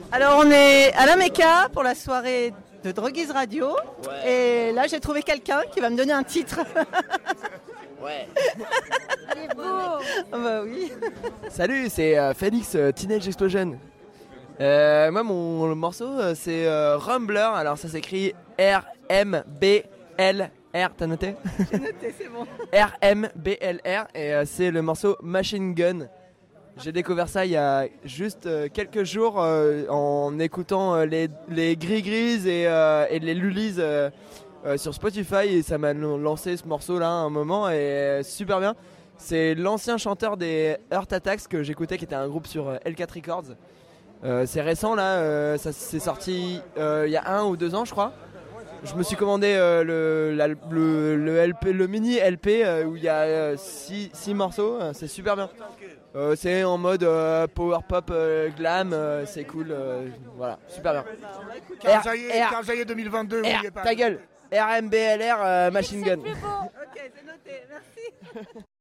Alors on est à la Mecca pour la soirée de Droguise Radio. Et là j'ai trouvé quelqu'un qui va me donner un titre. Ouais. Il est beau. Ah bah oui. Salut, c'est Félix Teenage Explosion. Moi, mon morceau, c'est Rumbler. Alors, ça s'écrit R-M-B-L-R. T'as noté? J'ai noté, c'est bon. R-M-B-L-R. Et c'est le morceau Machine Gun. J'ai découvert ça il y a juste quelques jours en écoutant les Gris-Gris et les Lulis sur Spotify. Et ça m'a lancé ce morceau-là à un moment. Et super bien. C'est l'ancien chanteur des Heart Attacks que j'écoutais, qui était un groupe sur L4 Records. C'est récent là, ça s'est sorti il y a 1 ou 2 ans je crois. Je me suis commandé le mini LP où il y a 6 morceaux, c'est super bien. C'est en mode power pop glam, c'est cool, voilà, super bien. 15 juillet 2022, n'oubliez pas. Ta gueule, RMBLR Machine Gun. Ok, c'est noté, merci.